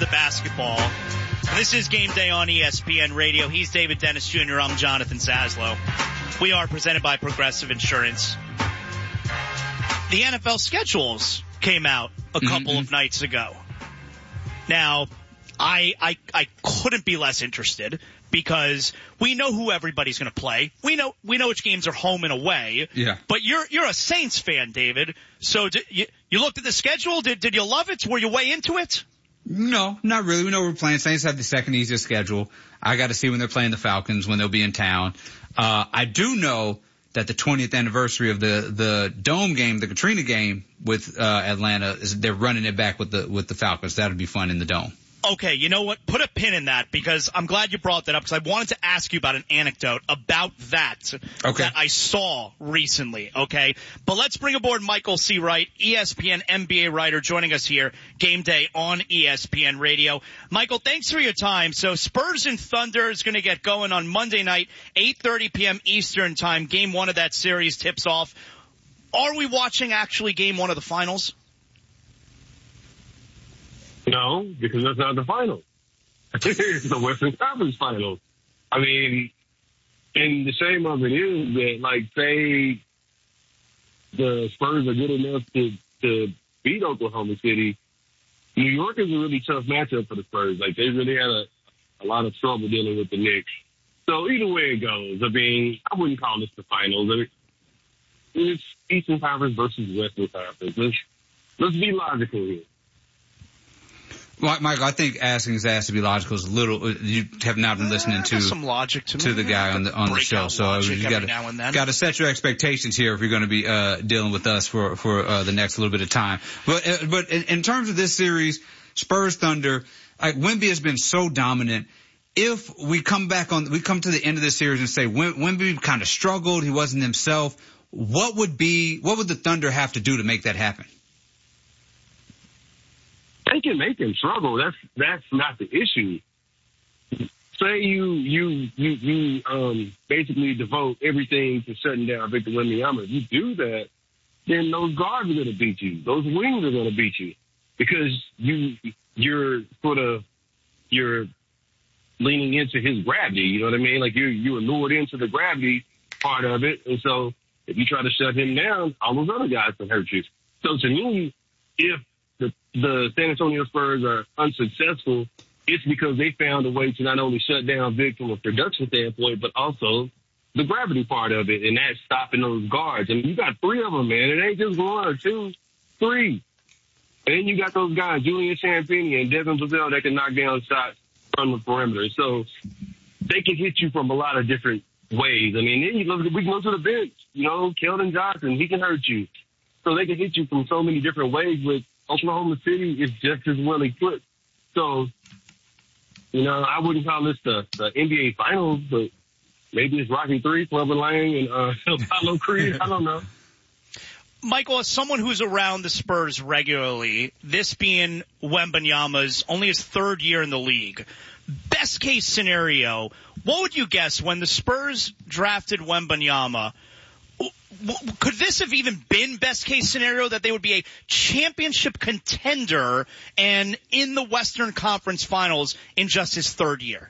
the basketball. This is Game Day on ESPN Radio. He's David Dennis Jr. I'm Jonathan Zaslow. We are presented by Progressive Insurance. The NFL schedules came out a couple of nights ago. Now, I couldn't be less interested because we know who everybody's going to play. We know which games are home and away. Yeah. But you're a Saints fan, David. So you looked at the schedule. Did you love it? Were you way into it? No, not really. We know we're playing. Saints have the second easiest schedule. I got to see when they're playing the Falcons, when they'll be in town. I do know that the 20th anniversary of the Dome game, the Katrina game with Atlanta, they're running it back with the Falcons. That'll be fun in the Dome. Okay, you know what? Put a pin in that because I'm glad you brought that up because I wanted to ask you about an anecdote about that that I saw recently, okay? But let's bring aboard Michael C. Wright, ESPN NBA writer, joining us here, Game Day on ESPN Radio. Michael, thanks for your time. So Spurs and Thunder is going to get going on Monday night, 8:30 p.m. Eastern time. Game one of that series tips off. Are we watching actually game one of the finals? No, because that's not the finals. It's the Western Conference Finals. I mean, and the shame of it is that, like, say the Spurs are good enough to beat Oklahoma City, New York is a really tough matchup for the Spurs. Like, they really had a lot of trouble dealing with the Knicks. So either way it goes, I mean, I wouldn't call this the finals. I mean, it's Eastern Conference versus Western Conference. Let's be logical here. Michael, I think asking Zaz to be logical is a little. You have not been listening to some logic to the guy on the show, so you got to set your expectations here if you're going to be dealing with us for the next little bit of time. But in terms of this series, Spurs Thunder, like Wemby has been so dominant. If we come to the end of this series and say Wemby kind of struggled, he wasn't himself. What would the Thunder have to do to make that happen? They can make him struggle. That's not the issue. Say you basically devote everything to shutting down Victor Wembanyama. If you do that, then those guards are going to beat you. Those wings are going to beat you because you're leaning into his gravity. You know what I mean? Like you were lured into the gravity part of it, and so if you try to shut him down, all those other guys can hurt you. So to me, if the San Antonio Spurs are unsuccessful, it's because they found a way to not only shut down Vic from a production standpoint, but also the gravity part of it, and that's stopping those guards. And you got three of them, man. It ain't just one or two, three. And then you got those guys, Julian Champagnie and Devin Vassell, that can knock down shots from the perimeter. So they can hit you from a lot of different ways. I mean, then we can go to the bench. You know, Keldon Johnson, he can hurt you. So they can hit you from so many different ways, but Oklahoma City is just as well equipped. So, you know, I wouldn't call this the NBA Finals, but maybe it's Rocky III, Clubber Lang, and Apollo Creed. I don't know. Michael, as someone who's around the Spurs regularly, this being Wembanyama's only his third year in the league, best case scenario, what would you guess when the Spurs drafted Wembanyama? Could this have even been best case scenario that they would be a championship contender and in the Western Conference Finals in just his third year?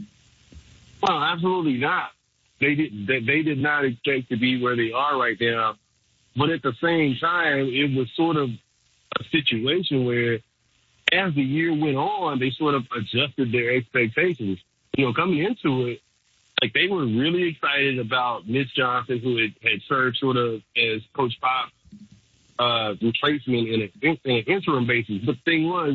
Well, absolutely not. They did not expect to be where they are right now. But at the same time, it was sort of a situation where as the year went on, they sort of adjusted their expectations. You know, coming into it, like they were really excited about Mitch Johnson, who had served sort of as Coach Pop replacement in an interim basis. But the thing was,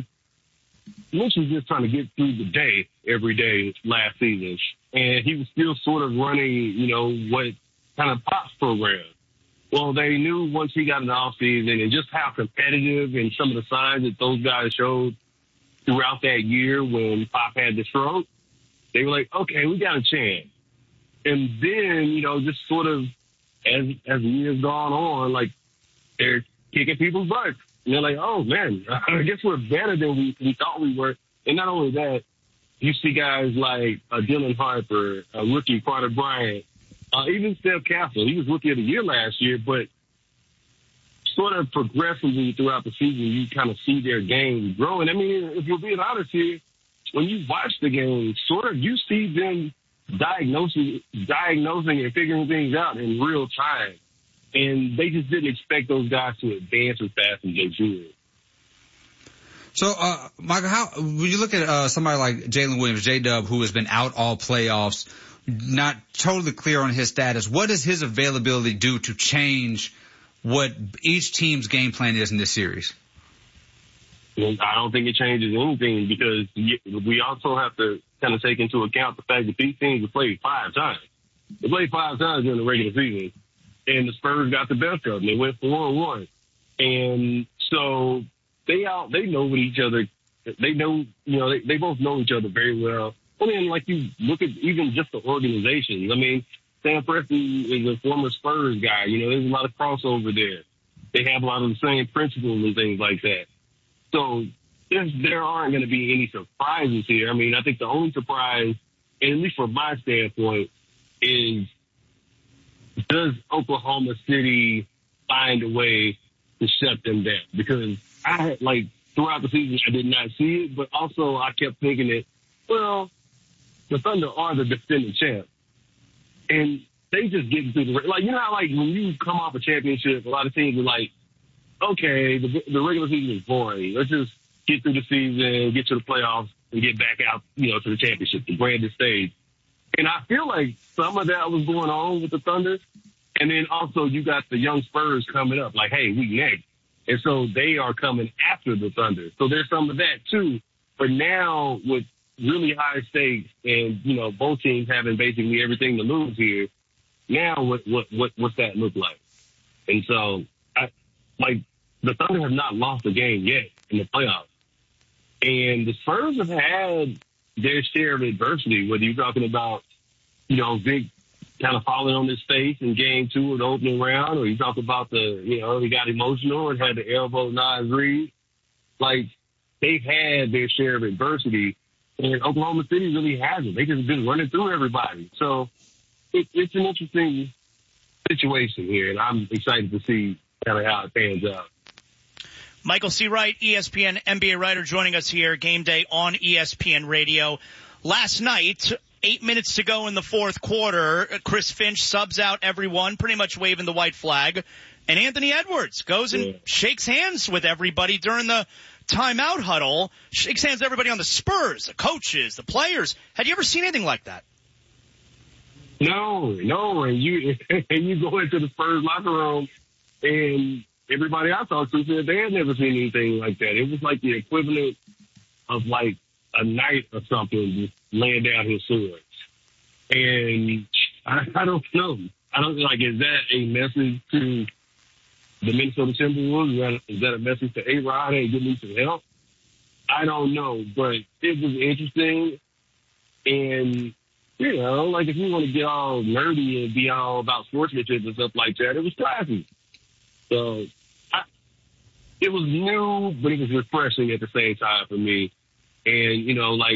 Mitch was just trying to get through the day every day last season. And he was still sort of running, you know, what kind of Pop's program. Well, they knew once he got in the offseason and just how competitive and some of the signs that those guys showed throughout that year when Pop had the stroke, they were like, okay, we got a chance. And then, you know, just sort of as the year's gone on, like they're kicking people's butts. And they're like, oh, man, I guess we're better than we thought we were. And not only that, you see guys like Dylan Harper, rookie Carter Bryant, even Steph Castle. He was Rookie of the Year last year, but sort of progressively throughout the season, you kind of see their game growing. I mean, if you're being honest here, when you watch the game, sort of you see them diagnosing and figuring things out in real time. And they just didn't expect those guys to advance as fast as they did. So, Michael, when you look at somebody like Jalen Williams, J-Dub, who has been out all playoffs, not totally clear on his status, what does his availability do to change what each team's game plan is in this series? I don't think it changes anything because we also have to kind of take into account the fact that these teams have played 5 times. They played 5 times during the regular season, and the Spurs got the best of them. They went 4-1. And so they know what each other, they know, they both know each other very well. I mean, like you look at even just the organizations. I mean, Sam Presti is a former Spurs guy. There's a lot of crossover there. They have a lot of the same principles and things like that. So there aren't going to be any surprises here. I mean, I think the only surprise, and at least from my standpoint, is does Oklahoma City find a way to shut them down? Because throughout the season, I did not see it, but also I kept thinking that, well, the Thunder are the defending champ. And they just get through how when you come off a championship, a lot of teams are like, okay, the regular season is boring. Let's just get through the season, get to the playoffs, and get back out, to the championship, the branded stage. And I feel like some of that was going on with the Thunder. And then also you got the young Spurs coming up, like, hey, we next. And so they are coming after the Thunder. So there's some of that too. But now with really high stakes and, both teams having basically everything to lose here, now what's that look like? And so the Thunder have not lost a game yet in the playoffs. And the Spurs have had their share of adversity, whether you're talking about, Vic kind of falling on his face in game 2 of the opening round, or you talk about they got emotional and had to elbow Naz Reid. They've had their share of adversity, and Oklahoma City really hasn't. They just been running through everybody. So it's an interesting situation here, and I'm excited to see kind of how it pans out. Michael C. Wright, ESPN NBA writer, joining us here, Game Day on ESPN Radio. Last night, 8 minutes to go in the fourth quarter, Chris Finch subs out everyone, pretty much waving the white flag, and Anthony Edwards goes and shakes hands with everybody during the timeout huddle, shakes hands with everybody on the Spurs, the coaches, the players. Had you ever seen anything like that? No, and you go into the Spurs locker room, and everybody I talked to said they had never seen anything like that. It was like the equivalent of like a knight or something just laying down his swords. And I don't know. Is that a message to the Minnesota Timberwolves? Is that a message to A-Rod? Hey, give me some help? I don't know, but it was interesting. And, if you want to get all nerdy and be all about sportsmanship and stuff like that, it was classy. So it was new, but it was refreshing at the same time for me. And,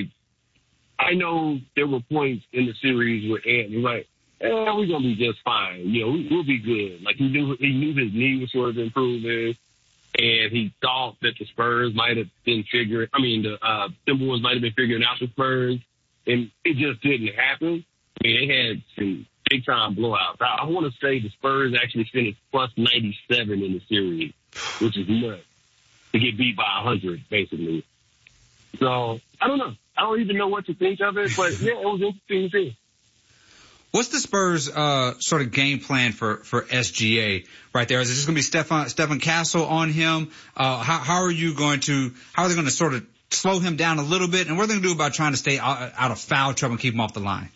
I know there were points in the series where Ant was like, we're going to be just fine. We'll be good. He knew his knee was sort of improving, and he thought that the Spurs might have been the Timberwolves might have been figuring out the Spurs, and it just didn't happen. I mean, they had some big-time blowouts. I want to say the Spurs actually finished plus 97 in the series, which is nuts, to get beat by 100, basically. So, I don't know. I don't even know what to think of it, but, yeah, it was interesting to see. What's the Spurs sort of game plan for SGA right there? Is it just going to be Stephen Castle on him? How are they going to sort of slow him down a little bit? And what are they going to do about trying to stay out of foul trouble and keep him off the line?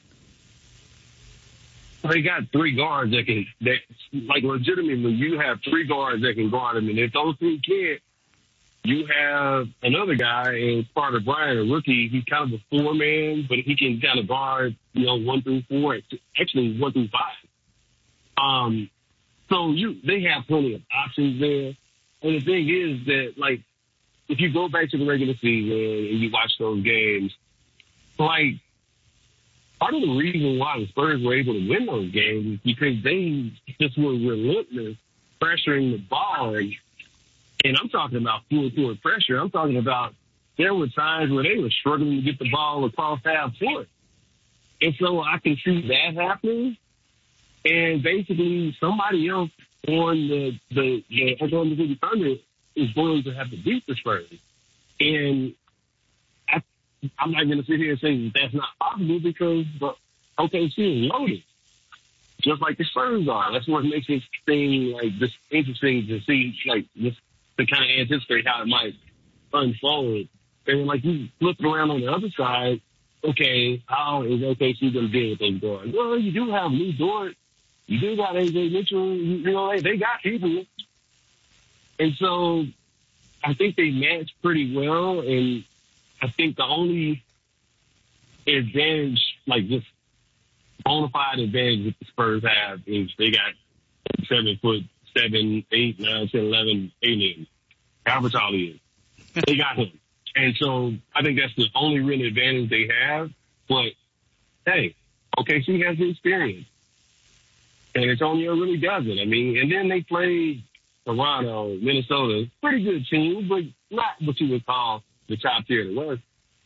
They got 3 guards that legitimately, you have 3 guards that can guard him. And if those 3 can't, you have another guy in Carter Bryant, a rookie. He's kind of a 4-man, but he can kind of guard, 1 through 4, actually 1 through 5. So they have plenty of options there. And the thing is that, if you go back to the regular season and you watch those games, part of the reason why the Spurs were able to win those games is because they just were relentless pressuring the ball. And I'm talking about full-court pressure. I'm talking about there were times where they were struggling to get the ball across half court. And so I can see that happening. And basically somebody else on the Oklahoma City Thunder is going to have to beat the Spurs. And I'm not going to sit here and say that that's not possible because OKC is loaded, just like the Spurs are. That's what makes this thing like this interesting to see, like this, to kind of anticipate how it might unfold. And like you look around on the other side, okay, how is OKC going to deal with those guards? Well, you do have Lou Dort. You do got AJ Mitchell. You know, they got people. And so I think they match pretty well. And I think the only advantage, like just bona fide advantage that the Spurs have is they got 7'7", 8, 9, 10, 11 aliens. However tall he is. They got him. And so I think that's the only real advantage they have. But, hey, OKC has the experience. And Antonio really doesn't. I mean, and then they played Toronto, Minnesota. Pretty good team, but not what you would call the top tier of the West.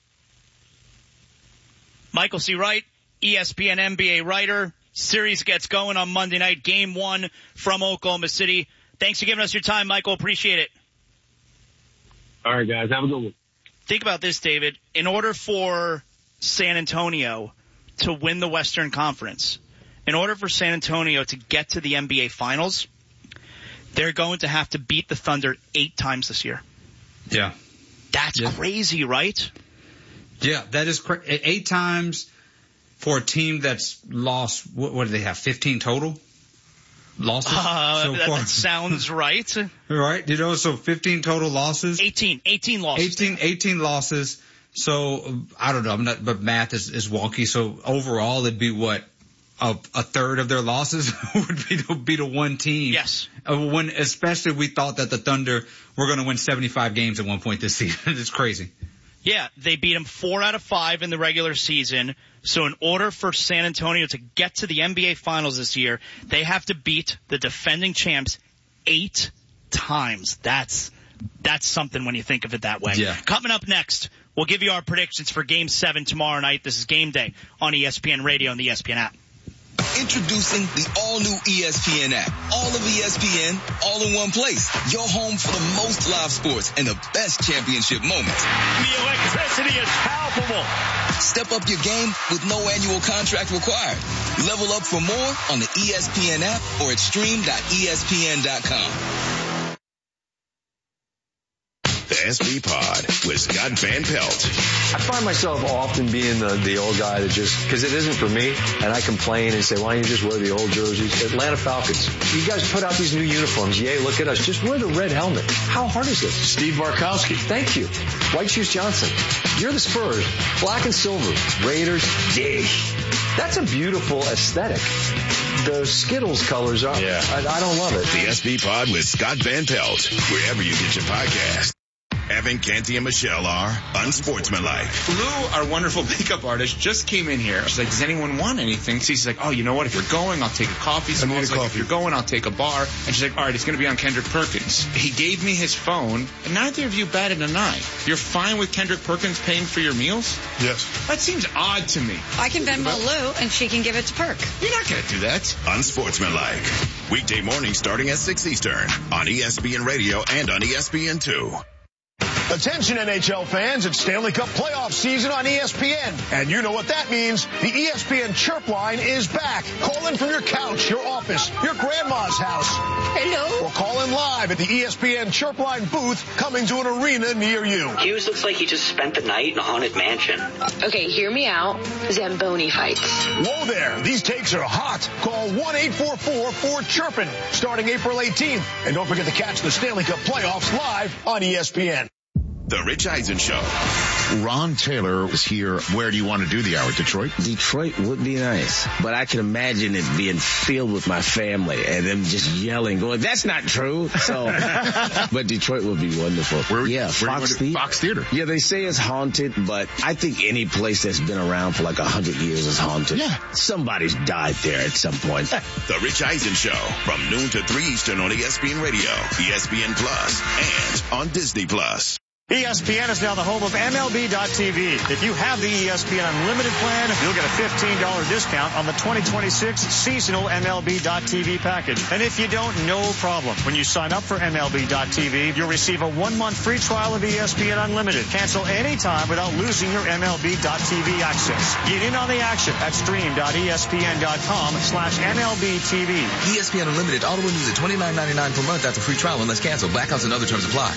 Michael C. Wright, ESPN NBA writer. Series gets going on Monday night. Game 1 from Oklahoma City. Thanks for giving us your time, Michael. Appreciate it. All right, guys. Have a good one. Think about this, David. In order for San Antonio to win the Western Conference, in order for San Antonio to get to the NBA Finals, they're going to have to beat the Thunder 8 times this year. Yeah. That's crazy, right? Yeah, that is 8 times for a team that's lost, what do they have, 15 total losses? That sounds right. Right, you know, so 15 total losses. 18 losses. 18 losses. So, I don't know, but math is wonky. So overall, it'd be what? A third of their losses would be to one team. Yes. When especially we thought that the Thunder were going to win 75 games at one point this season. It's crazy. Yeah, they beat them 4 out of 5 in the regular season. So in order for San Antonio to get to the NBA Finals this year, they have to beat the defending champs 8 times. That's something when you think of it that way. Yeah. Coming up next, we'll give you our predictions for Game 7 tomorrow night. This is Game Day on ESPN Radio and the ESPN app. Introducing the all-new ESPN app. All of ESPN, all in one place. Your home for the most live sports and the best championship moments. The electricity is palpable. Step up your game with no annual contract required. Level up for more on the ESPN app or at stream.espn.com. The SB Pod with Scott Van Pelt. I find myself often being the old guy that just, because it isn't for me, and I complain and say, why don't you just wear the old jerseys? Atlanta Falcons, you guys put out these new uniforms. Yay, look at us. Just wear the red helmet. How hard is this? Steve Barkowski. Thank you. White Shoes Johnson. You're the Spurs. Black and silver. Raiders. Dig. That's a beautiful aesthetic. The Skittles colors are. Yeah. I don't love it. The SB Pod with Scott Van Pelt, wherever you get your podcast. Evan, Canty, and Michelle are unsportsmanlike. Lou, our wonderful makeup artist, just came in here. She's like, does anyone want anything? So she's like, oh, you know what? If you're going, I'll take a coffee. So like, if you're going, I'll take a bar. And she's like, all right, it's going to be on Kendrick Perkins. He gave me his phone, and neither of you batted an eye. You're fine with Kendrick Perkins paying for your meals? Yes. That seems odd to me. I can Venmo Lou, and she can give it to Perk. You're not going to do that. Unsportsmanlike. Weekday mornings starting at 6 Eastern on ESPN Radio and on ESPN2. Attention NHL fans, it's Stanley Cup playoff season on ESPN. And you know what that means. The ESPN Chirp Line is back. Call in from your couch, your office, your grandma's house. Hello? Or call in live at the ESPN Chirp Line booth coming to an arena near you. Hughes looks like he just spent the night in a haunted mansion. Okay, hear me out. Zamboni fights. Whoa there, these takes are hot. Call 1-844-4-CHIRPIN starting April 18th. And don't forget to catch the Stanley Cup playoffs live on ESPN. The Rich Eisen Show, Ron Taylor is here. Where do you want to do the hour? Detroit? Detroit would be nice, but I can imagine it being filled with my family and them just yelling, going, that's not true. So, but Detroit would be wonderful. Fox Theater. Fox Theater. Yeah, they say it's haunted, but I think any place that's been around for like 100 years is haunted. Yeah. Somebody's died there at some point. The Rich Eisen Show from noon to 3 Eastern on ESPN Radio, ESPN Plus, and on Disney Plus. ESPN is now the home of MLB.TV. If you have the ESPN Unlimited plan, you'll get a $15 discount on the 2026 seasonal MLB.TV package. And if you don't, no problem. When you sign up for MLB.TV, you'll receive a 1-month free trial of ESPN Unlimited. Cancel anytime without losing your MLB.TV access. Get in on the action at stream.espn.com/MLBTV. ESPN Unlimited auto renews at $29.99 per month after free trial unless canceled. Blackouts and other terms apply.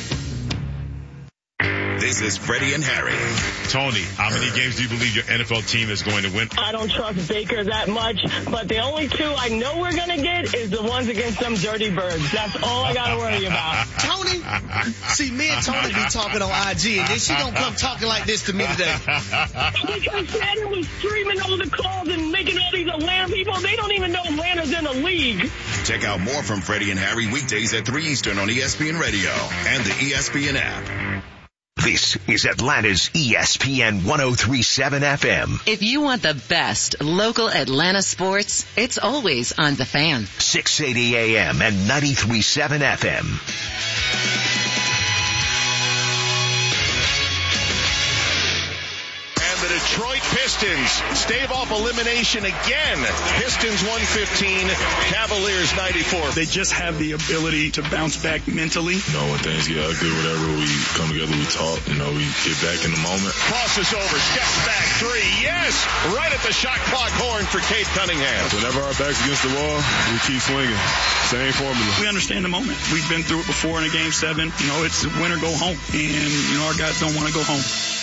This is Freddie and Harry. Tony, how many games do you believe your NFL team is going to win? I don't trust Baker that much, but the only two I know we're going to get is the ones against them dirty birds. That's all I got to worry about. Tony, see, me and Tony be talking on IG, and then she don't come talking like this to me today. Because Shannon was streaming all the calls and making all these Atlanta people. They don't even know Atlanta's in the league. Check out more from Freddie and Harry weekdays at 3 Eastern on ESPN Radio and the ESPN app. This is Atlanta's ESPN 103.7 FM. If you want the best local Atlanta sports, it's always on The Fan. 680 AM and 93.7 FM. The Detroit Pistons stave off elimination again. Pistons 115, Cavaliers 94. They just have the ability to bounce back mentally. When things get ugly, whatever, we come together, we talk, we get back in the moment. Crosses over, steps back, three, yes! Right at the shot clock horn for Cade Cunningham. Whenever our back's against the wall, we keep swinging. Same formula. We understand the moment. We've been through it before in a Game 7. It's win or go home. And, our guys don't want to go home.